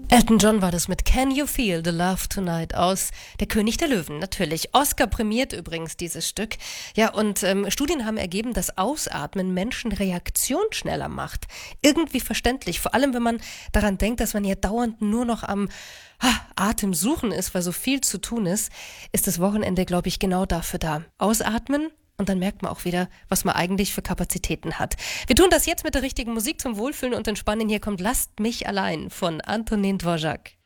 Elton John war das mit Can You Feel the Love Tonight aus Der König der Löwen, natürlich. Oscar prämiert übrigens dieses Stück. Ja, und Studien haben ergeben, dass Ausatmen Menschen reaktionsschneller macht. Irgendwie verständlich, vor allem wenn man daran denkt, dass man ja dauernd nur noch am Atem suchen ist, weil so viel zu tun ist das Wochenende, glaube ich, genau dafür da. Ausatmen. Und dann merkt man auch wieder, was man eigentlich für Kapazitäten hat. Wir tun das jetzt mit der richtigen Musik zum Wohlfühlen und Entspannen. Hier kommt Lasst mich allein von Antonin Dvorak.